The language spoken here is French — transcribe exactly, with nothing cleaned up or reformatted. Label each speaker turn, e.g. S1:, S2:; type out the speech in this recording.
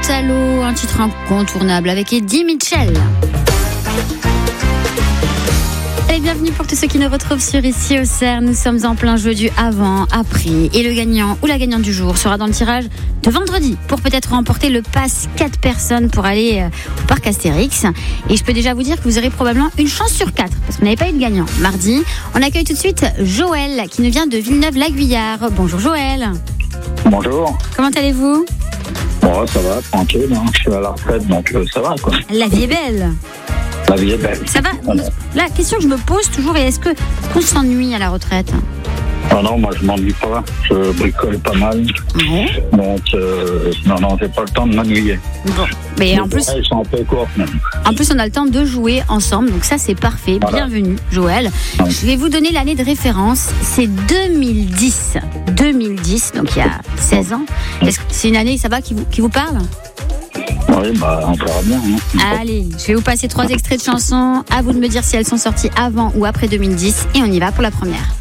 S1: Salaud, un titre incontournable avec Eddie Mitchell. Allez, bienvenue pour tous ceux qui nous retrouvent sur Ici Auxerre. Nous sommes en plein jeu du avant, après. Et le gagnant ou la gagnante du jour sera dans le tirage de vendredi pour peut-être remporter le pass quatre personnes pour aller au parc Astérix. Et je peux déjà vous dire que vous aurez probablement une chance sur quatre parce que vous n'avez pas eu de gagnant mardi. On accueille tout de suite Joël qui nous vient de Villeneuve-la-Guyard. Bonjour Joël.
S2: Bonjour.
S1: Comment allez-vous ?
S2: Bon, ça va, tranquille. Hein. Je suis à la retraite, donc euh, ça va, quoi.
S1: La vie est belle.
S2: La vie est belle.
S1: Ça va ?
S2: Voilà.
S1: La question que je me pose toujours est est-ce que qu'on s'ennuie à la retraite ?
S2: Ah non, moi je m'ennuie pas. Je bricole pas mal.
S1: Ouais.
S2: Donc, euh, non, non, j'ai pas le temps de m'ennuyer.
S1: Bon. Mais
S2: Les
S1: en plus,
S2: oreilles sont un peu courtes, même.
S1: en plus, on a le temps de jouer ensemble. Donc ça, c'est parfait.
S2: Voilà.
S1: Bienvenue, Joël.
S2: Ouais.
S1: Je vais vous donner l'année de référence. C'est deux mille dix. deux mille dix, donc il y a seize ans. Est-ce que c'est une année, ça va, qui vous, qui vous parle ?
S2: Oui, bah, on verra bien. Hein.
S1: Allez, je vais vous passer trois extraits de chansons. À vous de me dire si elles sont sorties avant ou après deux mille dix. Et on y va pour la première.